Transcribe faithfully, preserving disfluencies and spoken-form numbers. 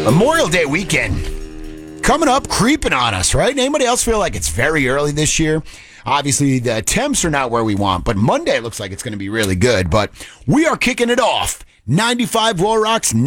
Memorial Day weekend coming up, creeping on us, right? Anybody else feel like it's very early this year? Obviously, the temps are not where we want, but Monday looks like it's going to be really good. But we are kicking it off. ninety-five Raw Rocks.